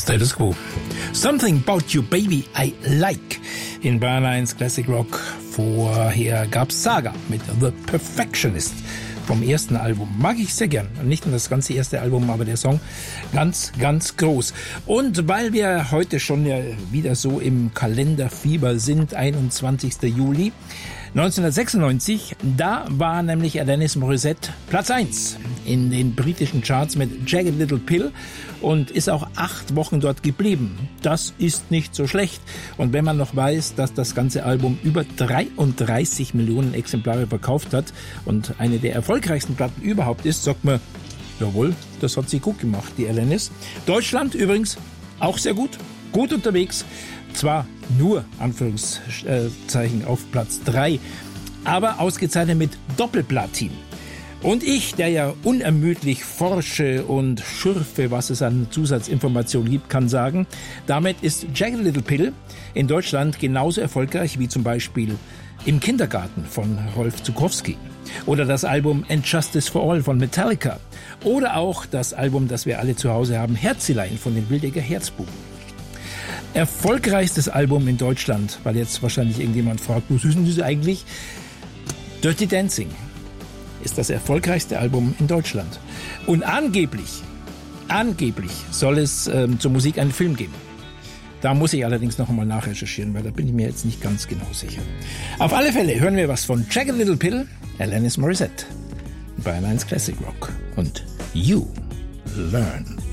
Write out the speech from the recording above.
Status Quo. Something About You Baby I Like in Bayern 1 Classic Rock. Vorher gab's Saga mit The Perfectionist vom ersten Album. Mag ich sehr gern. Nicht nur das ganze erste Album, aber der Song ganz, ganz groß. Und weil wir heute schon ja wieder so im Kalenderfieber sind, 21. Juli 1996, da war nämlich Alanis Morissette Platz 1 in den britischen Charts mit Jagged Little Pill und ist auch 8 Wochen dort geblieben. Das ist nicht so schlecht. Und wenn man noch weiß, dass das ganze Album über 33 Millionen Exemplare verkauft hat und eine der erfolgreichsten Platten überhaupt ist, sagt man, jawohl, das hat sie gut gemacht, die Alanis. Deutschland übrigens auch sehr gut, gut unterwegs. Zwar nur, Anführungszeichen, auf Platz 3, aber ausgezeichnet mit Doppelplatin. Und ich, der ja unermüdlich forsche und schürfe, was es an Zusatzinformationen gibt, kann sagen, damit ist Jagged Little Pill in Deutschland genauso erfolgreich wie zum Beispiel Im Kindergarten von Rolf Zuckowski oder das Album And Justice for All von Metallica oder auch das Album, das wir alle zu Hause haben, Herzilein von den Wildecker Herzbuben. Erfolgreichstes Album in Deutschland, weil jetzt wahrscheinlich irgendjemand fragt, was ist denn das eigentlich? Dirty Dancing ist das erfolgreichste Album in Deutschland. Und angeblich soll es zur Musik einen Film geben. Da muss ich allerdings noch einmal nachrecherchieren, weil da bin ich mir jetzt nicht ganz genau sicher. Auf alle Fälle hören wir was von Jagged Little Pill, Alanis Morissette, bei 1 Classic Rock und You Learn.